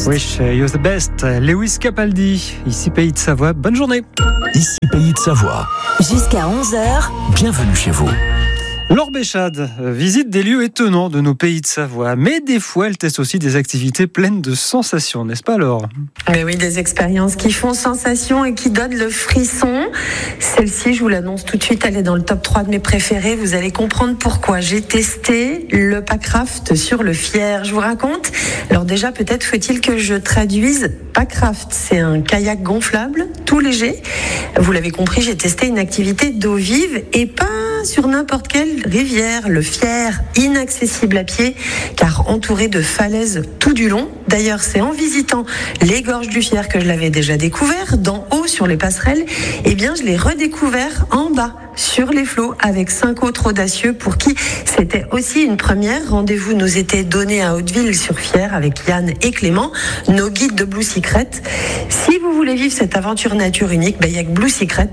Wish you're the best. Lewis Capaldi, ici Pays de Savoie. Bonne journée. Ici Pays de Savoie. Jusqu'à 11h. Bienvenue chez vous. Laure Béchade visite des lieux étonnants de nos Pays de Savoie, mais des fois elle teste aussi des activités pleines de sensations, n'est-ce pas Laure ? Mais oui, des expériences qui font sensation et qui donnent le frisson. Celle-ci, je vous l'annonce tout de suite, elle est dans le top 3 de mes préférés. Vous allez comprendre pourquoi. J'ai testé le Packraft sur le Fier. Je vous raconte. Alors déjà, peut-être faut-il que je traduise. Packraft, c'est un kayak gonflable, tout léger. Vous l'avez compris, j'ai testé une activité d'eau vive et pas sur n'importe quelle rivière, le Fier, inaccessible à pied, car entouré de falaises tout du long. D'ailleurs, c'est en visitant les gorges du Fier que je l'avais déjà découvert, d'en haut sur les passerelles, eh bien, je l'ai redécouvert en bas, sur les flots, avec 5 autres audacieux pour qui c'était aussi une première. Rendez-vous nous était donné à Hauteville sur Fier avec Yann et Clément, nos guides de Blue Secret. Si vous voulez vivre cette aventure nature unique, il y a que Blue Secret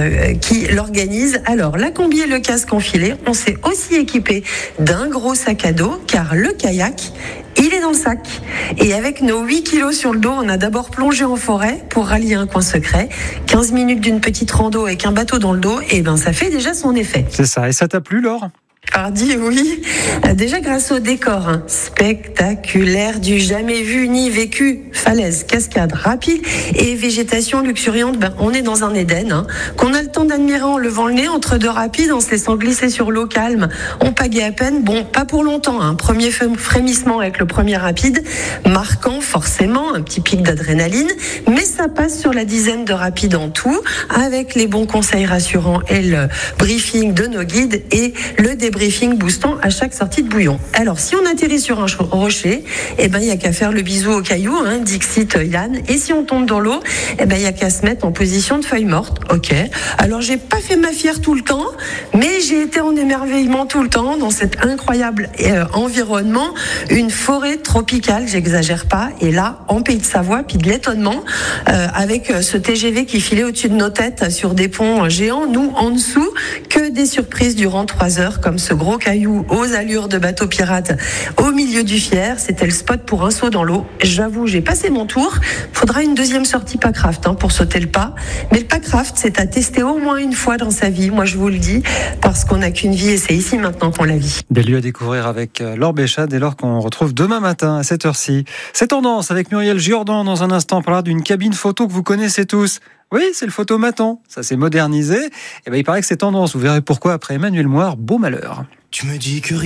qui l'organise. Alors, la combi et le casque enfilé, on s'est aussi équipé d'un gros sac à dos, car le kayak, il est dans le sac. Et avec nos 8 kilos sur le dos, on a d'abord plongé en forêt pour rallier un coin secret. 15 minutes d'une petite rando avec un bateau dans le dos, et ça fait déjà son effet. C'est ça, et ça t'a plu Laure ? Hardy, oui. Déjà grâce au décor spectaculaire, du jamais vu ni vécu. Falaise, cascade rapide et végétation luxuriante. On est dans un Éden qu'on a le temps d'admirer en levant le nez entre deux rapides, en se laissant glisser sur l'eau calme. On pagaie à peine, pas pour longtemps. Premier frémissement avec le premier rapide, marquant forcément un petit pic d'adrénaline, mais ça passe sur la dizaine de rapides en tout, avec les bons conseils rassurants et le briefing de nos guides et le débriefing boostant à chaque sortie de bouillon. Alors, si on atterrit sur un rocher, il n'y a qu'à faire le bisou au caillou, Dixit Yann. Et si on tombe dans l'eau, il n'y a qu'à se mettre en position de feuille morte. Ok. Alors, j'ai pas fait ma fière tout le temps, mais j'ai été en émerveillement tout le temps dans cet incroyable environnement. Une forêt tropicale, j'exagère pas. Et là, en Pays de Savoie, puis de l'étonnement, avec ce TGV qui filait au-dessus de nos têtes sur des ponts géants, nous, en dessous, que des surprises durant 3 heures, comme ce gros caillou aux allures de bateau pirate au milieu du Fier. C'était le spot pour un saut dans l'eau. J'avoue, j'ai passé mon tour. Faudra une deuxième sortie Packraft pour sauter le pas. Mais le Packraft, c'est à tester au moins une fois dans sa vie. Moi, je vous le dis, parce qu'on n'a qu'une vie et c'est ici maintenant qu'on la vit. Des lieux à découvrir avec Laure Béchade, dès lors qu'on retrouve demain matin à cette heure-ci. C'est Tendance avec Muriel Giordan dans un instant. On parlera d'une cabine photo que vous connaissez tous. Oui, c'est le photomaton. Ça s'est modernisé. Il paraît que c'est Tendance. Vous verrez pourquoi après Emmanuel Moir. Beau malheur. Tu me dis que